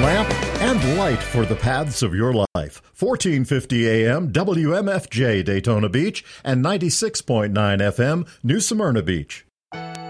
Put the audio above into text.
lamp and light for the paths of your life. 1450 AM WMFJ Daytona Beach and 96.9 FM New Smyrna Beach.